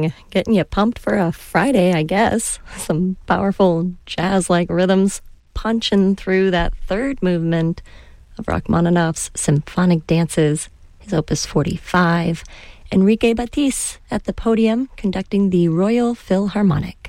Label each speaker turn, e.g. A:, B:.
A: morning, getting you pumped for a Friday, I guess. Some powerful jazz-like rhythms punching through that third movement of Rachmaninoff's Symphonic Dances, his Opus 45. Enrique Batiste at the podium conducting the Royal Philharmonic.